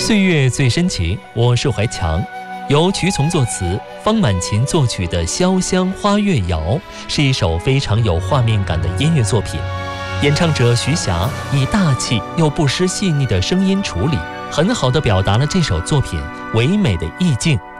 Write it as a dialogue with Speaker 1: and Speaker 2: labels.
Speaker 1: 岁月最深情，我是怀强。由瞿从作词，方满琴作曲的《潇湘花月谣》是一首非常有画面感的音乐作品。演唱者徐霞以大气又不失细腻的声音处理，很好地表达了这首作品唯美的意境